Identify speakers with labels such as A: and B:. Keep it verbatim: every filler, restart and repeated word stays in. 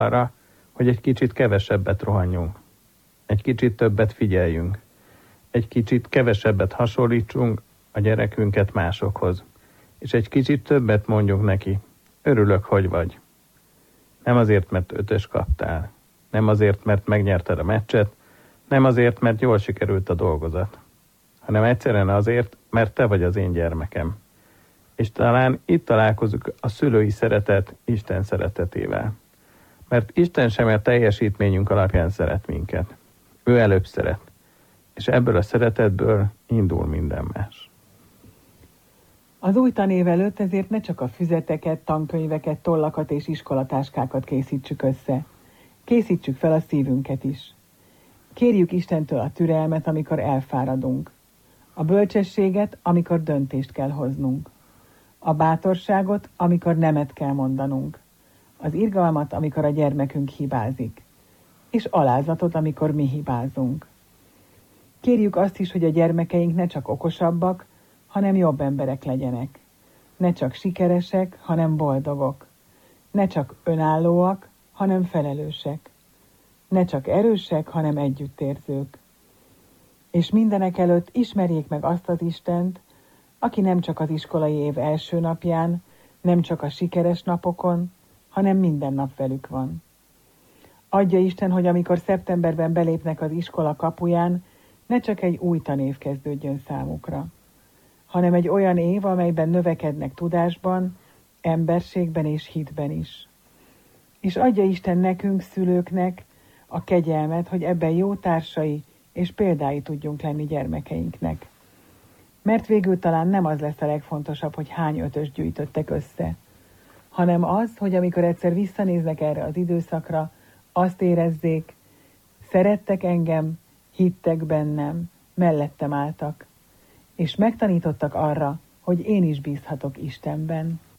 A: arra, hogy egy kicsit kevesebbet rohanjunk, egy kicsit többet figyeljünk, egy kicsit kevesebbet hasonlítsunk a gyerekünket másokhoz, és egy kicsit többet mondjunk neki, örülök, hogy vagy. Nem azért, mert ötös kaptál, nem azért, mert megnyerted a meccset, nem azért, mert jól sikerült a dolgozat, hanem egyszerűen azért, mert te vagy az én gyermekem. És talán itt találkozunk a szülői szeretet Isten szeretetével. Mert Isten sem a teljesítményünk alapján szeret minket. Ő előbb szeret. És ebből a szeretetből indul minden más.
B: Az új tanév előtt ezért ne csak a füzeteket, tankönyveket, tollakat és iskolatáskákat készítsük össze. Készítsük fel a szívünket is. Kérjük Istentől a türelmet, amikor elfáradunk. A bölcsességet, amikor döntést kell hoznunk. A bátorságot, amikor nemet kell mondanunk. Az irgalmat, amikor a gyermekünk hibázik. És alázatot, amikor mi hibázunk. Kérjük azt is, hogy a gyermekeink ne csak okosabbak, hanem jobb emberek legyenek. Ne csak sikeresek, hanem boldogok. Ne csak önállóak, hanem felelősek. Ne csak erősek, hanem együttérzők. És mindenek előtt ismerjék meg azt az Istent, aki nem csak az iskolai év első napján, nem csak a sikeres napokon, hanem minden nap velük van. Adja Isten, hogy amikor szeptemberben belépnek az iskola kapuján, ne csak egy új tanév kezdődjön számukra, hanem egy olyan év, amelyben növekednek tudásban, emberségben és hitben is. És adja Isten nekünk, szülőknek a kegyelmet, hogy ebben jó társai és példái tudjunk lenni gyermekeinknek. Mert végül talán nem az lesz a legfontosabb, hogy hány ötös gyűjtöttek össze, hanem az, hogy amikor egyszer visszanéznek erre az időszakra, azt érezzék, szerettek engem, hittek bennem, mellettem álltak, és megtanítottak arra, hogy én is bízhatok Istenben.